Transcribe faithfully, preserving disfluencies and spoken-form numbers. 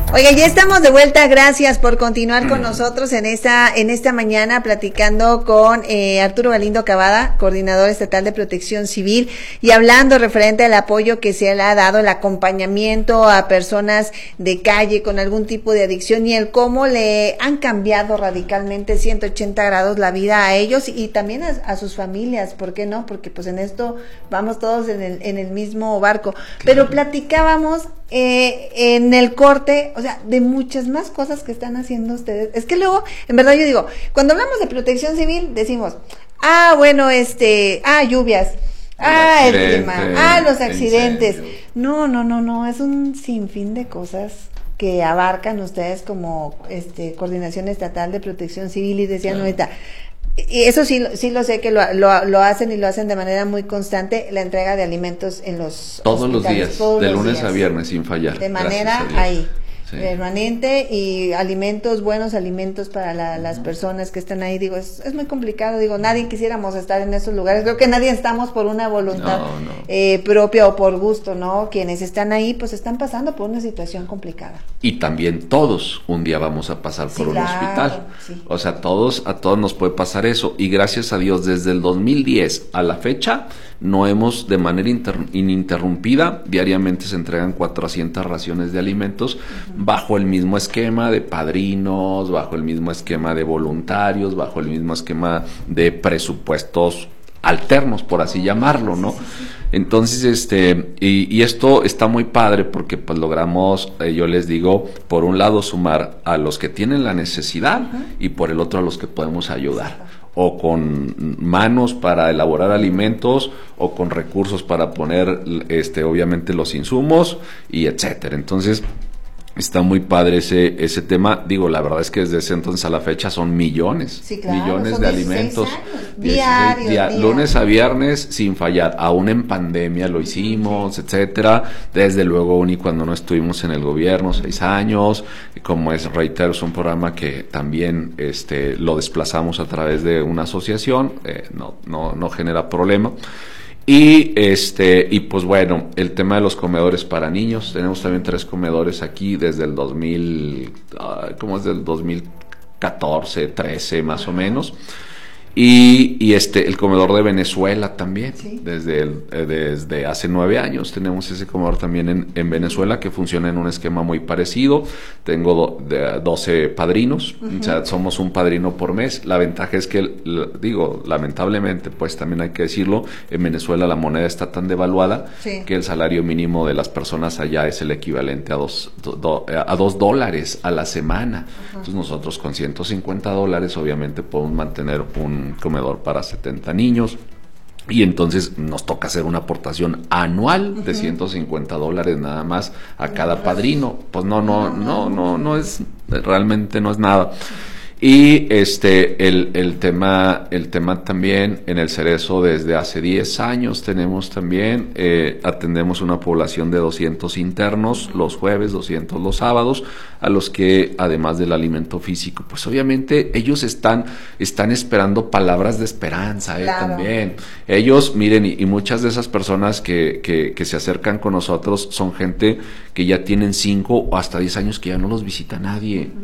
Oiga, ya estamos de vuelta, gracias por continuar con nosotros en esta en esta mañana platicando con eh, Arturo Galindo Cavada, coordinador estatal de Protección Civil, y hablando referente al apoyo que se le ha dado, el acompañamiento a personas de calle con algún tipo de adicción y el cómo le han cambiado radicalmente ciento ochenta grados la vida a ellos y también a, a sus familias, ¿por qué no? Porque pues en esto vamos todos en el, en el mismo barco, pero platicábamos eh, en el corte, o sea, de muchas más cosas que están haciendo ustedes. Es que luego, en verdad yo digo, cuando hablamos de Protección Civil, decimos, ah, bueno, este, ah, lluvias, ah, el clima, ah, los accidentes. No, no, no, no, es un sinfín de cosas que abarcan ustedes como este Coordinación Estatal de Protección Civil, y decían claro. ahorita, y eso sí, sí lo sé que lo, lo, lo hacen y lo hacen de manera muy constante, la entrega de alimentos en los todos los días, todos de los lunes días, a viernes sin fallar. De manera ahí. Sí. Permanente, y alimentos, buenos alimentos para la, las personas que están ahí. Digo, es, es muy complicado, digo, nadie quisiéramos estar en esos lugares, creo que nadie estamos por una voluntad no, no. Eh, propia o por gusto, ¿no? Quienes están ahí pues están pasando por una situación complicada. Y también todos un día vamos a pasar por sí, un claro, hospital, sí. O sea, todos, a todos nos puede pasar eso, y gracias a Dios desde el dos mil diez a la fecha no hemos, de manera inter, ininterrumpida, diariamente se entregan cuatrocientas raciones de alimentos, uh-huh. bajo el mismo esquema de padrinos, bajo el mismo esquema de voluntarios, bajo el mismo esquema de presupuestos alternos, por así llamarlo, ¿no? Sí, sí, sí. Entonces, este, y, y esto está muy padre porque pues logramos, eh, yo les digo, por un lado sumar a los que tienen la necesidad, uh-huh. y por el otro a los que podemos ayudar. O con manos para elaborar alimentos, o con recursos para poner, este, obviamente los insumos, y etcétera. Entonces, está muy padre ese ese tema. Digo, la verdad es que desde ese entonces a la fecha son millones, sí, claro, millones son de alimentos. Diarios, dia, diarios. Lunes a viernes sin fallar. Aún en pandemia lo hicimos, sí. etcétera. Desde luego, aún y cuando no estuvimos en el gobierno, seis años. Como es, reitero, es un programa que también este lo desplazamos a través de una asociación. Eh, no, no, no genera problema. Y este y pues bueno, el tema de los comedores para niños, tenemos también tres comedores aquí desde el dos mil, uh, ¿cómo es? Del dos mil catorce, trece más o menos. Y, y este el comedor de Venezuela también, ¿sí? desde el, eh, desde hace nueve años tenemos ese comedor también en, en Venezuela, que funciona en un esquema muy parecido. Tengo do, de, doce padrinos, uh-huh. o sea, somos un padrino por mes. La ventaja es que, digo, lamentablemente, pues también hay que decirlo, en Venezuela la moneda está tan devaluada, sí. que el salario mínimo de las personas allá es el equivalente a dos, do, do, a dos dólares a la semana. Uh-huh. Entonces nosotros con ciento cincuenta dólares obviamente podemos mantener un comedor para setenta niños, y entonces nos toca hacer una aportación anual uh-huh. de ciento cincuenta dólares nada más a cada padrino. Pues no, no, no, no, no es, realmente no es nada. Y este el, el tema el tema también en el Cerezo desde hace diez años tenemos también, eh, atendemos una población de doscientos internos los jueves, doscientos los sábados, a los que además del alimento físico, pues obviamente ellos están están esperando palabras de esperanza, eh, claro. también. Ellos, miren, y, y muchas de esas personas que, que, que se acercan con nosotros son gente que ya tienen cinco o hasta diez años que ya no los visita nadie.